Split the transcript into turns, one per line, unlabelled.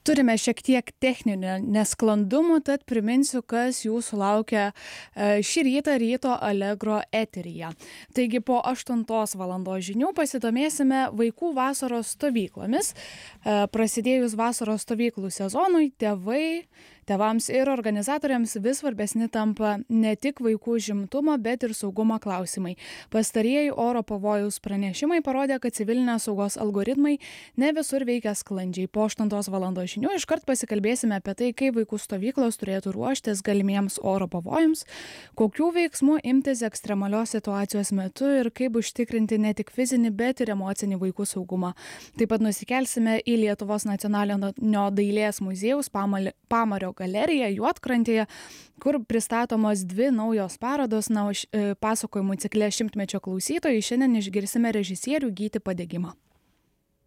Turime šiek tiek techninių nesklandumų, tad priminsiu, kas jūsų laukia šį rytą ryto Allegro eteryje. Taigi po 8 valandos žinių pasidomėsime vaikų vasaros stovyklomis. Prasidėjus vasaros stovyklų sezonui, tėvams ir organizatoriams vis svarbesni tampa ne tik vaikų užimtumo, bet ir saugumo klausimai. Pastarieji oro pavojaus pranešimai parodė, kad civilinės saugos algoritmai ne visur veikia sklandžiai. Po 8 valandos žinių iškart pasikalbėsime apie tai, kaip vaikų stovyklos turėtų ruoštis galimiems oro pavojams, kokių veiksmų imtis ekstremalios situacijos metu ir kaip užtikrinti ne tik fizinį, bet ir emocinį vaikų saugumą. Taip pat nusikelsime į Lietuvos nacionalinio dailės muziejaus Pamario galeriją Juodkrantėje, kur pristatomos 2 naujos parodos. Pasakojimų cikle Šimtmečio klausytojai šiandien išgirsime režisierių Gytį Padegimą.